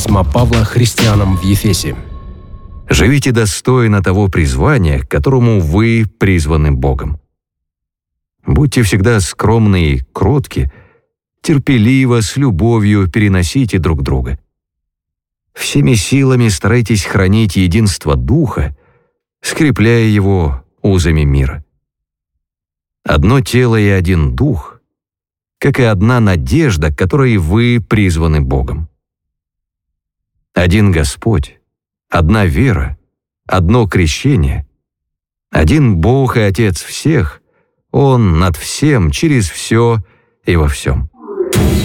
письма Павла христианам в Ефесе. Живите достойно того призвания, к которому вы призваны Богом. Будьте всегда скромны и кротки, терпеливо, с любовью переносите друг друга. Всеми силами старайтесь хранить единство Духа, скрепляя его узами мира. Одно тело и один Дух, как и одна надежда, к которой вы призваны Богом. Один Господь, одна вера, одно крещение, один Бог и Отец всех, Он над всем, через все и во всем.